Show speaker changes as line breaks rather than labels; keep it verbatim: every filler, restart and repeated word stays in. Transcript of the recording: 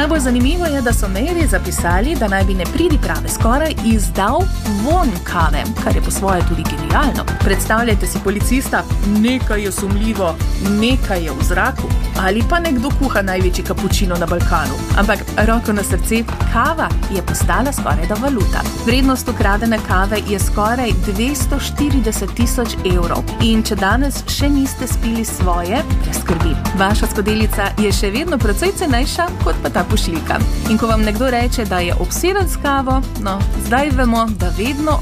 Najbolj zanimivo je, da so mediji zapisali, da naj bi nepridiprave skoraj izdal vonj kave, kar je po svoje tudi genialno. Predstavljajte si policista, nekaj je sumljivo, nekaj je v zraku, ali pa nekdo kuha največji kapučino na Balkanu. Ampak roko na srce, kava je postala skoraj da valuta. Vrednost ukradene kave je skoraj dvesto štirideset tisoč evrov. In če danes še niste spili svoje, brez skrbi. Vaša skodelica je še vedno precej cenejša kot pa ta pošiljka. In ko vam nekdo reče, da je obseden s kavo, no, zdaj vemo, da vedno